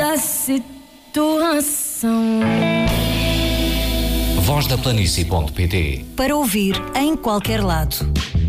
da situação. Vozdaplanície.pt. Para ouvir em qualquer lado.